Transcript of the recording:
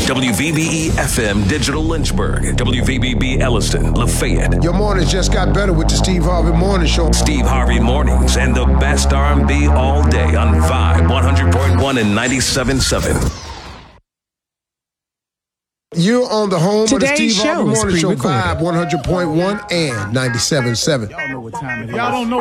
WVBE FM Digital Lynchburg, WVBB Elliston, Lafayette. Your mornings just got better with the Steve Harvey Morning Show. Steve Harvey Mornings and the best R&B all day on Vibe 100.1 and 97.7. You're on the home Today's of the Steve show Harvey is Morning Show, pre-recorded. Vibe 100.1 and 97.7. Y'all know what time it is. Y'all don't know.